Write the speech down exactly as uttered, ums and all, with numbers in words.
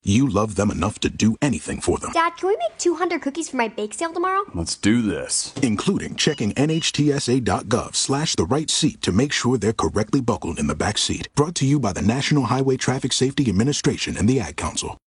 You love them enough to do anything for them. Dad, can we make two hundred cookies for my bake sale tomorrow? Let's do this. Including checking N H T S A dot gov slash the right seat to make sure they're correctly buckled in the back seat. Brought to you by the National Highway Traffic Safety Administration and the Ad Council.